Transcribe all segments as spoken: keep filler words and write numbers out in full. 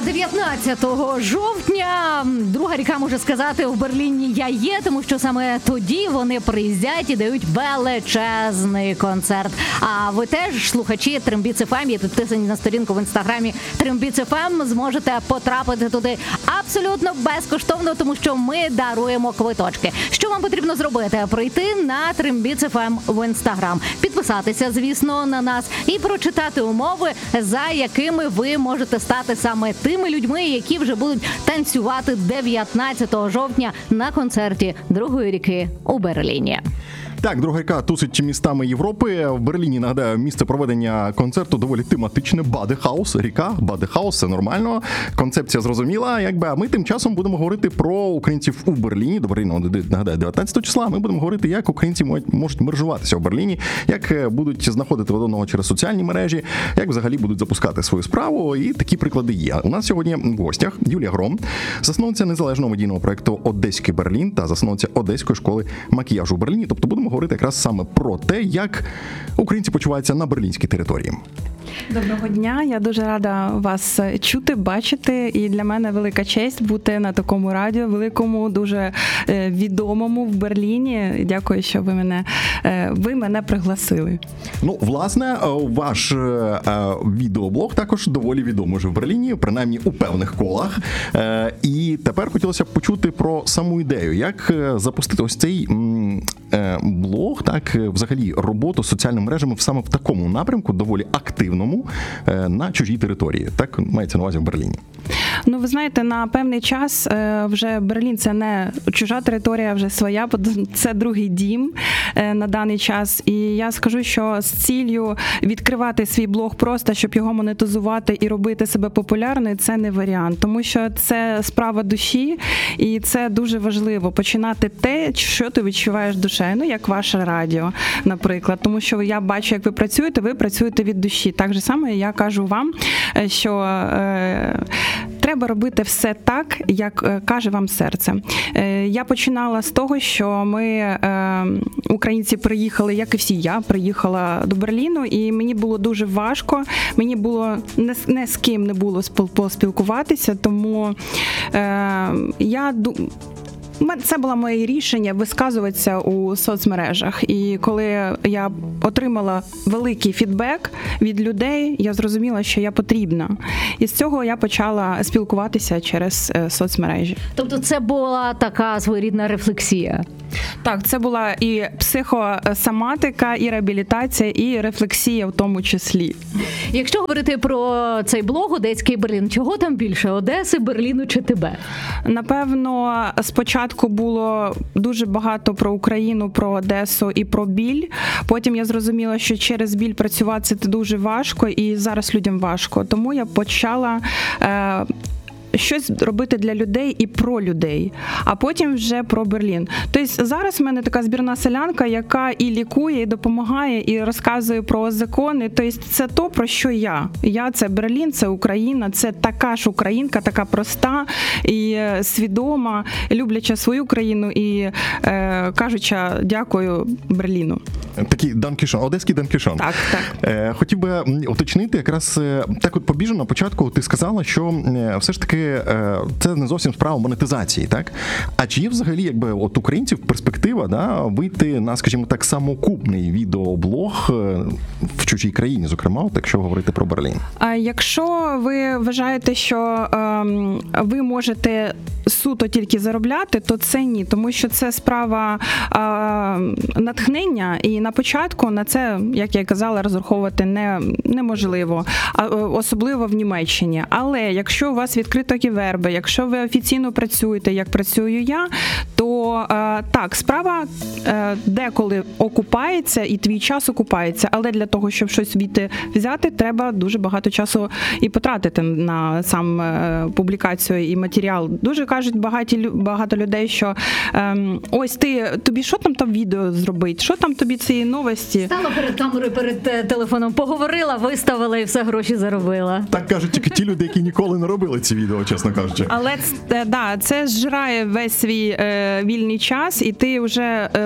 дев'ятнадцятого жовтня, друга ріка може сказати, в Берліні я є, тому що саме тоді вони приїздять і дають величезний концерт. А ви теж, слухачі Трембіц еф ем, є підписані на сторінку в інстаграмі Трембіц еф ем, зможете потрапити туди абсолютно безкоштовно, тому що ми даруємо квиточки. Що вам потрібно зробити? Прийти на Трембіц еф ем в інстаграм, підписатися, звісно, на нас і прочитати умови, за якими ви можете стати саме тими людьми, які вже будуть танцювати дев'ятнадцятого жовтня на концерті другої ріки у Берліні. Так, друга ріка тусить містами Європи. В Берліні, нагадаю, місце проведення концерту доволі тематичне. Бадехаус, ріка, Бадехаус, це нормально. Концепція зрозуміла. Якби, а ми тим часом будемо говорити про українців у Берліні. До Берліну, нагадаю, дев'ятнадцятого числа. Ми будемо говорити, як українці можуть мержуватися в Берліні, як будуть знаходити один одного через соціальні мережі, як взагалі будуть запускати свою справу. І такі приклади є. У нас сьогодні в гостях Юлія Гром, засновниця незалежного медійного проєкту «Одеський Берлін» та засновниця Одеської школи макіяжу у Берліні. Тобто будемо говорити якраз саме про те, як українці почуваються на берлінській території. Доброго дня, я дуже рада вас чути, бачити, і для мене велика честь бути на такому радіо, великому, дуже відомому в Берліні. Дякую, що ви мене, ви мене пригласили. Ну, власне, ваш відеоблог також доволі відомий вже в Берліні, принаймні у певних колах. І тепер хотілося б почути про саму ідею, як запустити ось цей блог, так, взагалі роботу з соціальними мережами саме в такому напрямку, доволі активному, на чужій території. Так мається на увазі в Берліні. Ну, ви знаєте, на певний час вже Берлін – це не чужа територія, вже своя, це другий дім на даний час. І я скажу, що з ціллю відкривати свій блог просто, щоб його монетизувати і робити себе популярною, це не варіант. Тому що це справа душі, і це дуже важливо – починати те, що ти відчуваєш душею. Ну, як ваше радіо, наприклад. Тому що я бачу, як ви працюєте, ви працюєте від душі. Так же саме я кажу вам, що е, треба робити все так, як е, каже вам серце. Е, я починала з того, що ми, е, українці, приїхали, як і всі я, приїхала до Берліну, і мені було дуже важко, мені було не, не з ким не було поспілкуватися, тому е, я це було моє рішення висказуватися у соцмережах. І коли я отримала великий фідбек від людей, я зрозуміла, що я потрібна. І з цього я почала спілкуватися через соцмережі. Тобто це була така своєрідна рефлексія? Так, це була і психосоматика, і реабілітація, і рефлексія в тому числі. Якщо говорити про цей блог «Одеський Берлін», чого там більше – Одеси, Берліну чи тебе? Напевно, спочатку було дуже багато про Україну, про Одесу і про біль. Потім я зрозуміла, що через біль працювати це дуже важко, і зараз людям важко. Тому я почала Е- щось робити для людей і про людей, а потім вже про Берлін. Тобто зараз в мене така збірна селянка, яка і лікує, і допомагає, і розказує про закони. Тобто це то, про що я. Я – це Берлін, це Україна, це така ж українка, така проста і свідома, любляча свою країну і е, кажуча дякую Берліну. Такий Данкішон, одеський Данкішон. Так, так. Хотів би уточнити, якраз так от побіжно на початку ти сказала, що все ж таки це не зовсім справа монетизації, так? А чи є взагалі, якби, от українців перспектива, да, вийти на, скажімо так, самокупний відеоблог в чужій країні, зокрема, от якщо говорити про Берлін? А якщо ви вважаєте, що ем, ви можете суто тільки заробляти, то це ні, тому що це справа е, натхнення, і на початку на це, як я казала, розраховувати не, неможливо, а, особливо в Німеччині. Але якщо у вас відкриті верби, якщо ви офіційно працюєте, як працюю я, то е, так, справа е, деколи окупається, і твій час окупається, але для того, щоб щось звідти взяти, треба дуже багато часу і потратити на сам е, публікацію і матеріал. Дуже кажуть багаті, багато людей, що е, ось ти, тобі що там там відео зробити, що там тобі ці новості? Стала перед камерою, перед телефоном, поговорила, виставила і все, гроші заробила. Так кажуть тільки ті люди, які ніколи не робили ці відео, чесно кажучи. Але да, це зжирає весь свій е, вільний час, і ти вже е,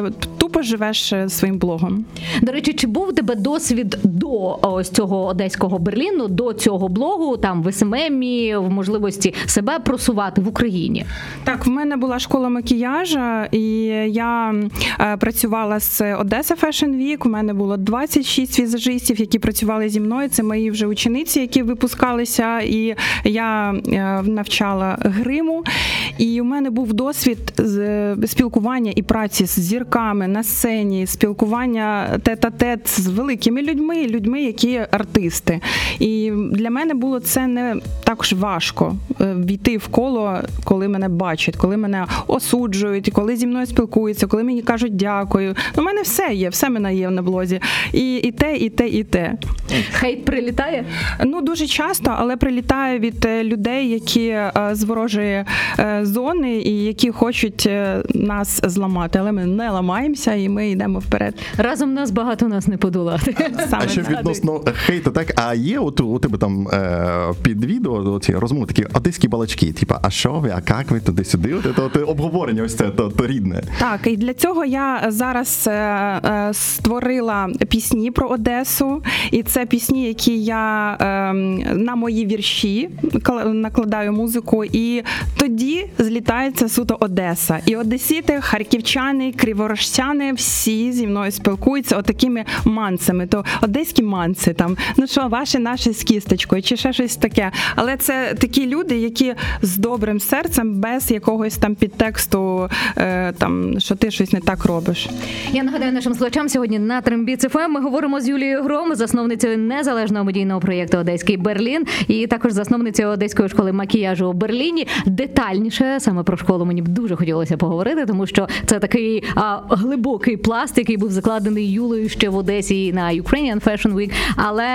тупо живеш своїм блогом. До речі, чи був у тебе досвід до ось цього одеського Берліну, до цього блогу, там в ес ем ем, в можливості себе просувати в Україні? Так, в мене була школа макіяжа, і я е, працювала з Odessa Fashion Week. У мене було двадцять шість візажистів, які працювали зі мною. Це мої вже учениці, які випускалися, і я е, навчала гриму. І у мене був досвід з спілкування і праці з зірками на сцені, спілкування тет-а-тет з великими людьми, людьми, які артисти. І для мене було це не також важко війти в коло, коли мене бачать, коли мене осуджують, коли зі мною спілкуються, коли мені кажуть дякую. Ну, у мене все є, все в мене є на блозі. І, і те, і те, і те. Хейт прилітає? Ну, дуже часто, але прилітає від людей, які з ворожої зони і які хочуть нас зламати. Але ми не ламаємося і ми йдемо вперед. Разом нас багато нас не подолати. Саме а ще відносно хейту, так, а є от у тебе там е, під відео ці розмови такі одеські балачки, типа, а що ви, а як ви туди-сюди? От, от, от, обговорення ось це, то, то рідне. Так, і для цього я зараз е, е, створила пісні про Одесу, і це пісні, які я е, на мої вірші накладаю музику, і тоді злітається суто Одеса. І одесіти, харківчани, криворожчани, всі зі мною спілкуються отакими манцами. То одеські манци там, ну що, ваші, наші з кісточкою, чи ще щось таке. Але це такі люди, які з добрим серцем, без якогось там підтексту, е, там, що ти щось не так робиш. Я нагадаю нашим слухачам, сьогодні на Трембіц еф ем ми говоримо з Юлією Гром, засновницею незалежного медійного проєкту «Одеський Берлін» і також засновницею Одеської школи макіяжу у Берліні. Детальніше саме про школу мені б дуже хотілося поговорити, тому що це такий а, глибокий пласт, який був закладений Юлею ще в Одесі на Ukrainian Fashion Week. Але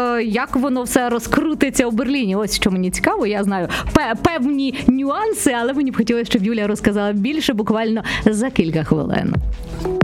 як воно все розкрутиться у Берліні? Ось що мені цікаво. Я знаю певні нюанси, але мені б хотілося, щоб Юлія розказала більше буквально за кілька хвилин.